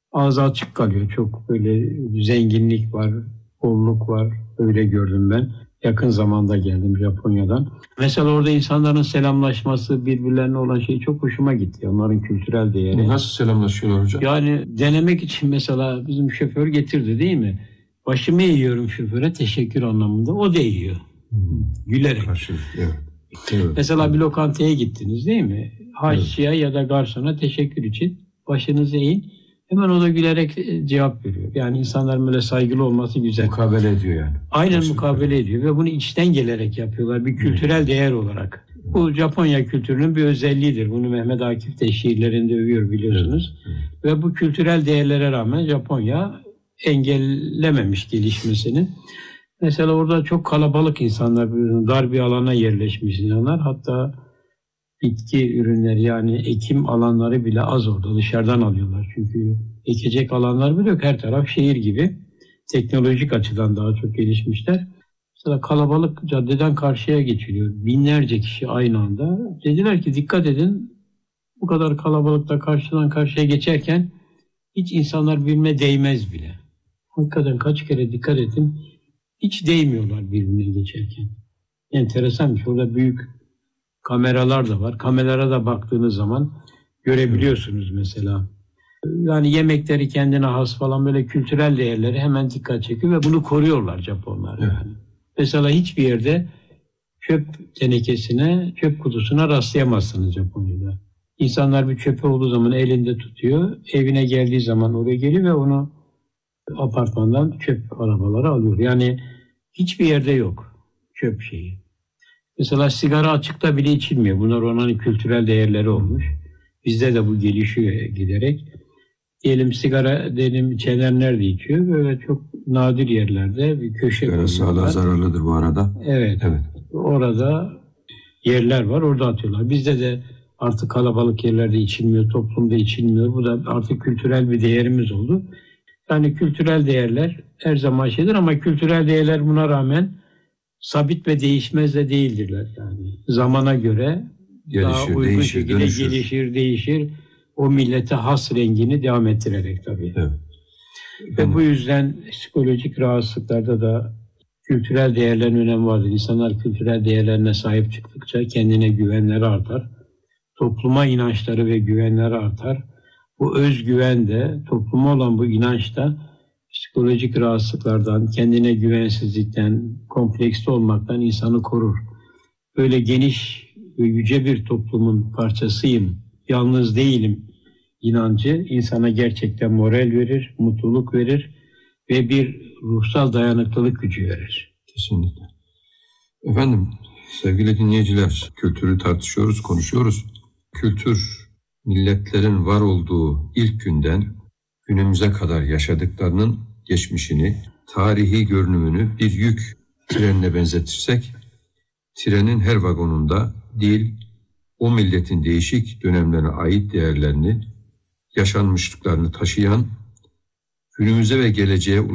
ağzı açık kalıyor. Çok böyle zenginlik var, bolluk var. Öyle gördüm ben. Yakın zamanda geldim Japonya'dan. Mesela orada insanların selamlaşması, birbirlerine olan şey çok hoşuma gitti. Onların kültürel değeri. Nasıl selamlaşıyorlar hocam? Yani denemek için mesela bizim şoför getirdi değil mi? Başımı eğiyorum şoföre teşekkür anlamında. O da eğiyor. Gülerek. Evet. Mesela bir lokantaya gittiniz değil mi? Haşçıya ya da garsona teşekkür için başınızı eğin. Hemen o da gülerek cevap veriyor. Yani insanların böyle saygılı olması güzel. Mukabele ediyor yani. Aynen mukabele ediyor ve bunu içten gelerek yapıyorlar bir kültürel değer olarak. Bu Japonya kültürünün bir özelliğidir. Bunu Mehmet Akif de şiirlerinde övüyor biliyorsunuz. Ve bu kültürel değerlere rağmen Japonya engellememiş gelişmesini. Mesela orada çok kalabalık insanlar, dar bir alana yerleşmiş insanlar. Hatta bitki ürünleri yani ekim alanları bile az orada. Dışarıdan alıyorlar. Çünkü ekecek alanlar bile yok. Her taraf şehir gibi. Teknolojik açıdan daha çok gelişmişler. Mesela kalabalık caddeden karşıya geçiliyor. Binlerce kişi aynı anda. Dediler ki dikkat edin. Bu kadar kalabalıkta karşıdan karşıya geçerken hiç insanlar birbirine değmez bile. Hakikaten kaç kere dikkat ettim. Hiç değmiyorlar birbirine geçerken. Enteresanmış. Orada büyük kameralar da var. Kameralara da baktığınız zaman görebiliyorsunuz mesela. Yani yemekleri kendine has falan böyle kültürel değerleri hemen dikkat çekiyor ve bunu koruyorlar Japonlar yani. Mesela hiçbir yerde çöp tenekesine, çöp kutusuna rastlayamazsınız Japonya'da. İnsanlar bir çöpe olduğu zaman elinde tutuyor. Evine geldiği zaman oraya geliyor ve onu apartmandan çöp arabaları alıyor. Yani hiçbir yerde yok çöp şeyi. Mesela sigara açıkta bile içilmiyor. Bunlar onların kültürel değerleri olmuş. Bizde de bu gelişiyor giderek. Diyelim sigara içenler nerede içiyor? Böyle çok nadir yerlerde bir köşe koyuyorlar. Sağlığa zararlıdır bu arada. Evet. Orada yerler var. Orada atıyorlar. Bizde de artık kalabalık yerlerde içilmiyor. Toplumda içilmiyor. Bu da artık kültürel bir değerimiz oldu. Yani kültürel değerler her zaman şeydir ama kültürel değerler buna rağmen sabit ve değişmez de değildirler. Yani zamana göre daha uygun şekilde gelişir, değişir. O millete has rengini devam ettirerek tabii. Evet. Ve bu yüzden psikolojik rahatsızlıklarda da kültürel değerlerin önemi vardır. İnsanlar kültürel değerlerine sahip çıktıkça kendine güvenleri artar. Topluma inançları ve güvenleri artar. Bu özgüven de, topluma olan bu inanç da psikolojik rahatsızlıklardan, kendine güvensizlikten, kompleksli olmaktan insanı korur. Böyle geniş ve yüce bir toplumun parçasıyım, yalnız değilim inancı insana gerçekten moral verir, mutluluk verir ve bir ruhsal dayanıklılık gücü verir. Kesinlikle. Efendim, sevgili dinleyiciler, kültürü tartışıyoruz, konuşuyoruz. Kültür, milletlerin var olduğu ilk günden günümüze kadar yaşadıklarının geçmişini, tarihi görünümünü bir yük trenine benzetirsek, trenin her vagonunda dil, o milletin değişik dönemlerine ait değerlerini, yaşanmışlıklarını taşıyan, günümüze ve geleceğe